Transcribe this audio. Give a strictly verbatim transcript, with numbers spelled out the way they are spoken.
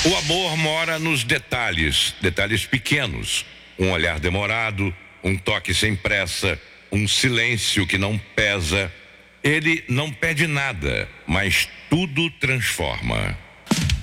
O amor mora nos detalhes, detalhes pequenos. Um olhar demorado, um toque sem pressa, um silêncio que não pesa. Ele não pede nada, mas tudo transforma.